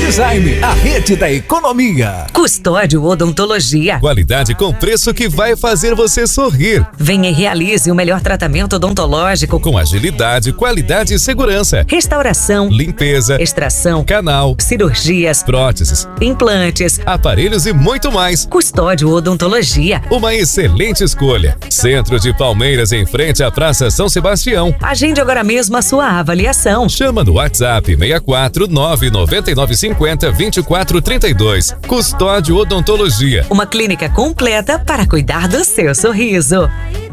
Design, a rede da economia. Custódio Odontologia. Qualidade com preço que vai fazer você sorrir. Venha e realize o melhor tratamento odontológico com agilidade, qualidade e segurança. Restauração, limpeza, extração, canal, cirurgias, próteses, implantes, aparelhos e muito mais. Custódio Odontologia. Uma excelente escolha. Centro de Palmeiras, em frente à Praça São Sebastião. Agende agora mesmo a sua avaliação. Chama no WhatsApp 64 99950 2432. Custódio Odontologia. Uma clínica completa para cuidar do seu sorriso.